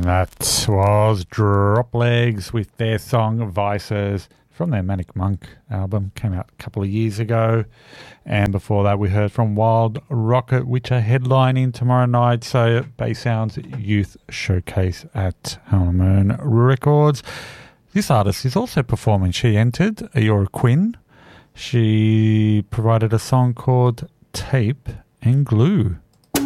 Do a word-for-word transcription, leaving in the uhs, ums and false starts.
That was Drop Legs with their song Vices from their Manic Monk album. Came out a couple of years ago. And before that we heard from Wild Rocket, which are headlining tomorrow night. So Bass Sounds Youth Showcase at Moon Records. This artist is also performing. She entered Ayora Quinn. She provided a song called Tape and Glue.